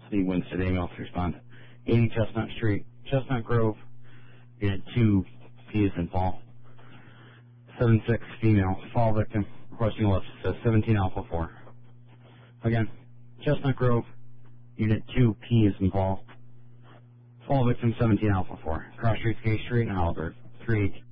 City Winston email to respond. 80 Chestnut Street, Chestnut Grove, Unit 2, P is in Paul. 7-6 female, fall victim, requesting a lift, says 17 Alpha 4. Again, Chestnut Grove, Unit 2, P is in Paul. Fall victim 17 Alpha 4. Cross Streets, Gay Street, and Halliburton. 3